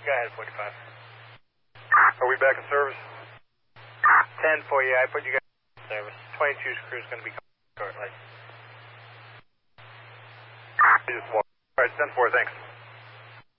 Go ahead, 45. Are we back in service? 10 for you. I put you guys in service. 22's crew is going to be coming shortly. All right, 10-4, thanks.